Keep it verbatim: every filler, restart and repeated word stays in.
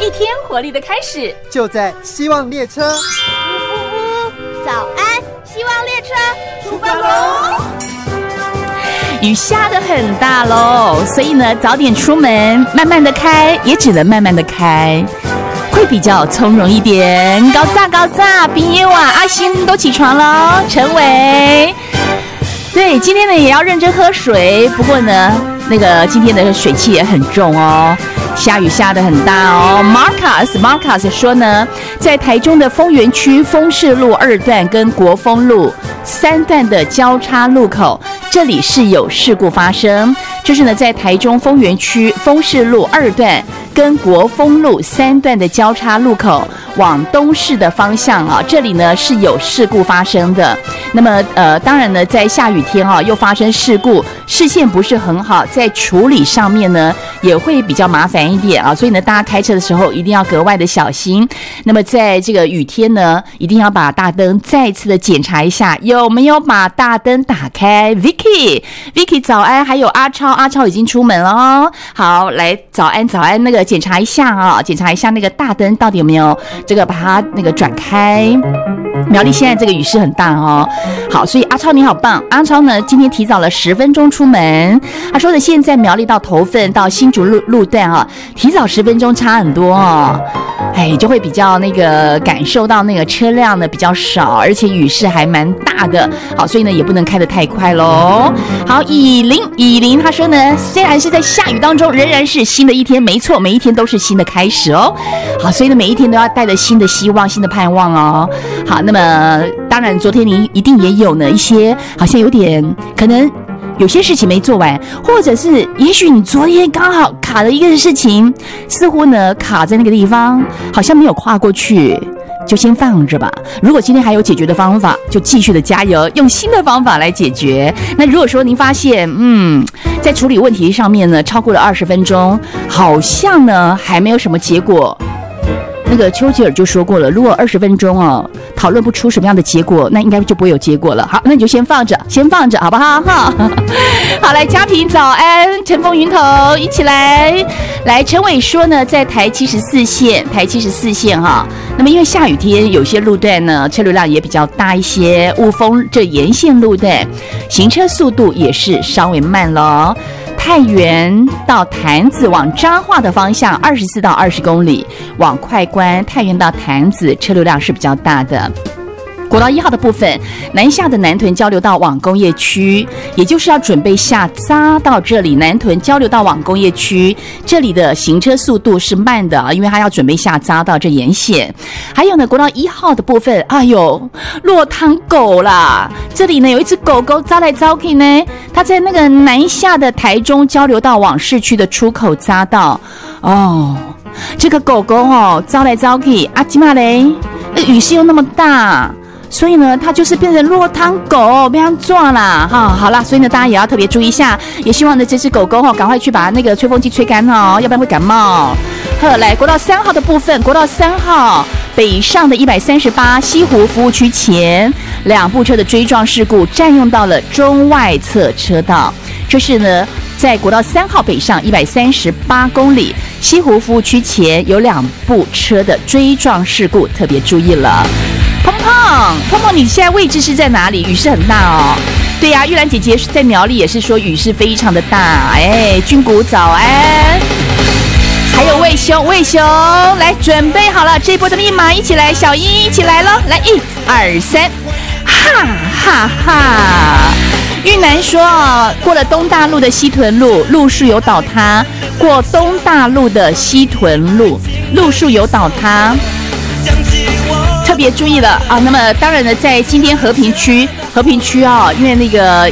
一天活力的开始， 就在希望列车。 呜呜呜！早安，希望列车出发喽！ 雨下得很大喽，所以呢，早点出门，慢慢的开，也只能慢慢的开，会比较从容一点。高炸高炸，朋友啊，阿星都起床喽，陈伟。对，今天呢也要认真喝水，不过呢，那个今天的水汽也很重哦。下雨下得很大哦。Marcus Marcus 说呢，在台中的丰原区丰市路二段跟国丰路三段的交叉路口，这里是有事故发生。就是呢，在台中丰原区丰市路二段跟国丰路三段的交叉路口往东市的方向啊，这里呢是有事故发生的。那么呃，当然呢，在下雨天啊，又发生事故，视线不是很好，在处理上面呢也会比较麻烦一点啊，所以呢，大家开车的时候一定要格外的小心。那么在这个雨天呢，一定要把大灯再次的检查一下，有没有把大灯打开。Vicky Vicky 早安，还有阿超，阿超已经出门了哦。好，来早安早安，那个检查一下啊，检查一下那个大灯到底有没有这个把它那个转开。苗栗现在这个雨势很大哦。好，所以阿超你好棒，阿超呢今天提早了十分钟出门。他说的现在苗栗到头份到新竹路路段啊，提早十分钟差很多哦。哎，就会比较那个感受到那个车辆呢比较少，而且雨势还蛮大的。好，所以呢也不能开得太快咯。好，以琳以琳他说呢，虽然是在下雨当中，仍然是新的一天，没错，每一天都是新的开始哦。好，所以呢每一天都要带着新的希望、新的盼望哦。好，那么当然昨天您一定也有呢一些好像有点可能有些事情没做完，或者是也许你昨天刚好卡了一个事情，似乎呢卡在那个地方，好像没有跨过去，就先放着吧。如果今天还有解决的方法，就继续的加油，用新的方法来解决。那如果说您发现，嗯，在处理问题上面呢，超过了二十分钟，好像呢还没有什么结果。那个丘吉尔就说过了，如果二十分钟哦讨论不出什么样的结果，那应该就不会有结果了。好，那你就先放着，先放着，好不好？哈，好，来，嘉平早安，晨风云头一起来。来，陈伟说呢，在台七十四线，台七十四线哈。那么因为下雨天，有些路段呢车流量也比较大一些，雾峰这沿线路段行车速度也是稍微慢了。太原到潭子往彰化的方向二十四到二十公里，往快关太原到潭子车流量是比较大的。国道一号的部分，南下的南屯交流道往工业区，也就是要准备下匝到这里，南屯交流道往工业区，这里的行车速度是慢的啊，因为它要准备下匝到这沿线。还有呢，国道一号的部分，哎呦，落汤狗啦！这里呢有一只狗狗遭来遭去呢，它在那个南下的台中交流道往市区的出口匝道哦，这个狗狗哦遭来遭去，啊，今嘛嘞，雨势又那么大。所以呢，它就是变成落汤狗，被它撞啦哈。好啦，所以呢，大家也要特别注意一下，也希望呢这只狗狗哦，赶快去把那个吹风机吹干哦，要不然会感冒。好，来国道三号的部分，国道三号北上的一百三十八西湖服务区前，两部车的追撞事故占用到了中外侧车道，这是呢在国道三号北上一百三十八公里西湖服务区前有两部车的追撞事故，特别注意了。碰碰碰碰，你现在位置是在哪里？雨势很大哦。对呀、啊，玉兰姐姐在苗栗也是说雨势非常的大。哎，军谷早安，还有魏兄，魏兄来准备好了这一波的密码，一起来，小英一起来了，来一二三，哈哈哈。玉南说啊，过了东大路的西屯路，路树有倒塌；过东大路的西屯路，路树有倒塌。特别注意了啊！那么当然呢，在今天和平区，和平区啊，因为那个